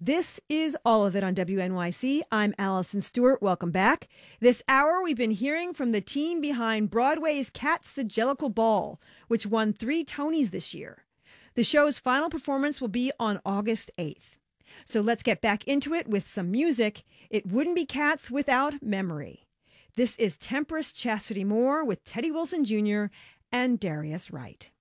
This is All of It on WNYC. I'm Allison Stewart. Welcome back. This hour, we've been hearing from the team behind Broadway's Cats the Jellicle Ball, which won 3 Tonys this year. The show's final performance will be on August 8th. So let's get back into it with some music. It wouldn't be Cats without Memory. This is Tempest Chastity Moore with Teddy Wilson Jr. and Darius Wright.